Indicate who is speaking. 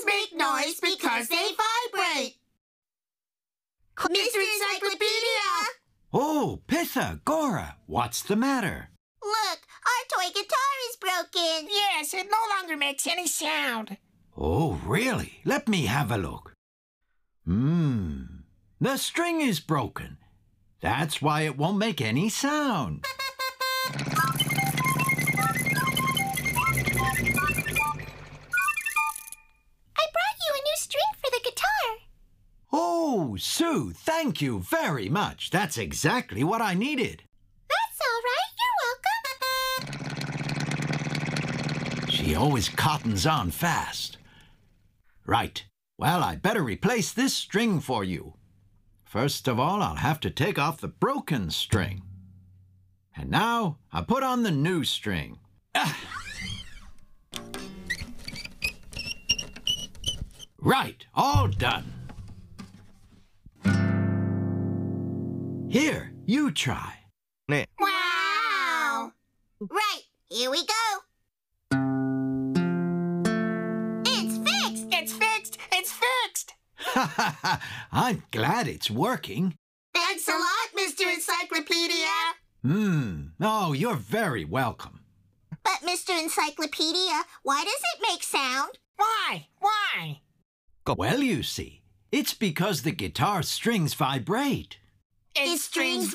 Speaker 1: make noise because they vibrate. Mr. Encyclopedia!
Speaker 2: Oh, Pythagora, what's the matter?
Speaker 1: Look, our toy guitar is broken.
Speaker 3: Yes, it no longer makes any sound.
Speaker 2: Oh, really? Let me have a look. The string is broken. That's why it won't make any sound.
Speaker 1: I brought you a new string for the guitar.
Speaker 2: Oh, Sue, thank you very much. That's exactly what I needed.
Speaker 1: That's all right. You're welcome.
Speaker 2: She always cottons on fast. Right. Well, I'd better replace this string for you. First of all, I'll have to take off the broken string. And now, I'll put on the new string. Right, all done. Here, you try.
Speaker 1: Wow! Right, here we go. It's fixed!
Speaker 3: It's fixed! It's fixed!
Speaker 2: I'm glad it's working.
Speaker 1: Thanks a lot, Mr. Encyclopedia.
Speaker 2: Oh, you're very welcome.
Speaker 1: But, Mr. Encyclopedia, why does it make sound?
Speaker 3: Why? Why?
Speaker 2: Well, you see, it's because the guitar strings vibrate.
Speaker 1: Its strings